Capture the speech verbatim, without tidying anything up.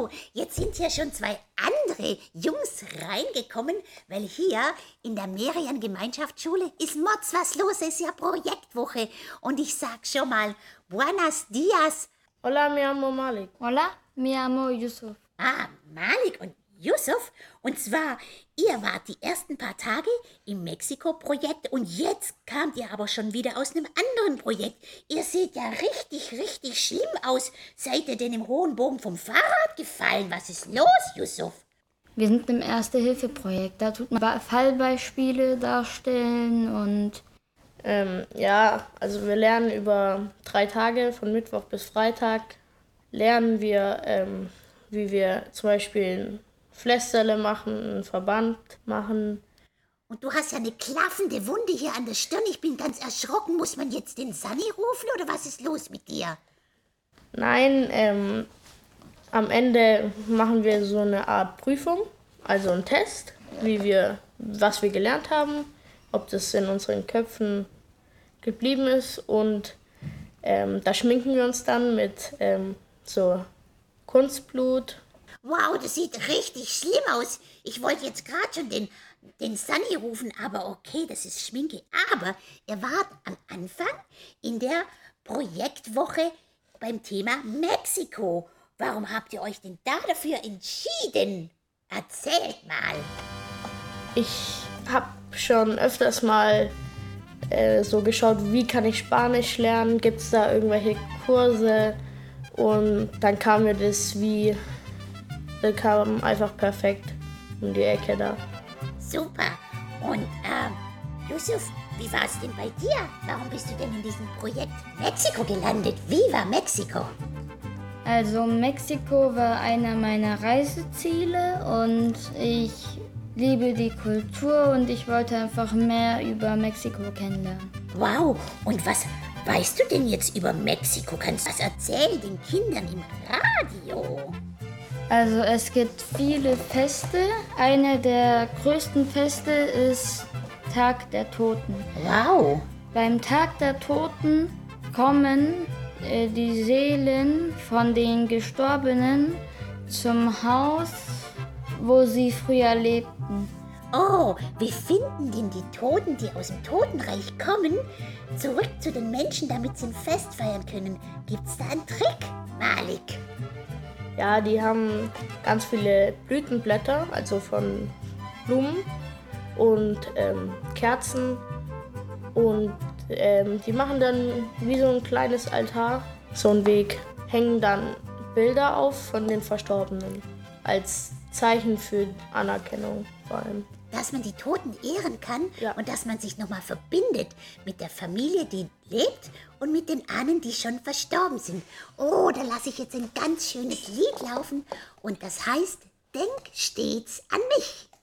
So, jetzt sind hier schon zwei andere Jungs reingekommen, weil hier in der Merian-Gemeinschaftsschule ist Mods was los, es ist ja Projektwoche. Und ich sag schon mal, buenos dias. Hola, mi amo Malik. Hola, mi amo Yusuf. Ah, Malik und Yusuf. Und zwar, ihr wart die ersten paar Tage im Mexiko-Projekt und jetzt kamt ihr aber schon wieder aus einem anderen Projekt. Ihr seht ja richtig, richtig schlimm aus. Seid ihr denn im hohen Bogen vom Fahrrad gefallen? Was ist los, Yusuf? Wir sind im Erste-Hilfe-Projekt. Da tut man Fallbeispiele darstellen und... Ähm, ja, also wir lernen über drei Tage, von Mittwoch bis Freitag, lernen wir, ähm, wie wir zum Beispiel Pflästerle machen, einen Verband machen. Und du hast ja eine klaffende Wunde hier an der Stirn. Ich bin ganz erschrocken. Muss man jetzt den Sunny rufen oder was ist los mit dir? Nein, ähm, am Ende machen wir so eine Art Prüfung, also einen Test, wie wir, was wir gelernt haben, ob das in unseren Köpfen geblieben ist. Und ähm, da schminken wir uns dann mit ähm, so Kunstblut. Wow, das sieht richtig schlimm aus. Ich wollte jetzt gerade schon den, den Sunny rufen, aber okay, das ist Schminke. Aber ihr wart am Anfang in der Projektwoche beim Thema Mexiko. Warum habt ihr euch denn da dafür entschieden? Erzählt mal. Ich habe schon öfters mal äh, so geschaut, wie kann ich Spanisch lernen, gibt es da irgendwelche Kurse? Und dann kam mir das wie... Der kam einfach perfekt um die Ecke da. Super. Und, ähm, Yusuf, wie war es denn bei dir? Warum bist du denn in diesem Projekt Mexiko gelandet? Wie war Mexiko? Also Mexiko war einer meiner Reiseziele und ich liebe die Kultur und ich wollte einfach mehr über Mexiko kennenlernen. Wow. Und was weißt du denn jetzt über Mexiko? Kannst du das erzählen den Kindern im Radio? Also es gibt viele Feste. Eine der größten Feste ist Tag der Toten. Wow. Beim Tag der Toten kommen äh, die Seelen von den Gestorbenen zum Haus, wo sie früher lebten. Oh, wie finden denn die Toten, die aus dem Totenreich kommen, zurück zu den Menschen, damit sie ein Fest feiern können? Gibt's da einen Trick, Malik? Ja, die haben ganz viele Blütenblätter, also von Blumen und ähm, Kerzen. Und ähm, die machen dann wie so ein kleines Altar, so einen Weg, hängen dann Bilder auf von den Verstorbenen als Zeichen für Anerkennung vor allem. Dass man die Toten ehren kann Ja. und dass man sich nochmal verbindet mit der Familie, die lebt und mit den Ahnen, die schon verstorben sind. Oh, da lasse ich jetzt ein ganz schönes Lied laufen und das heißt, denk stets an mich.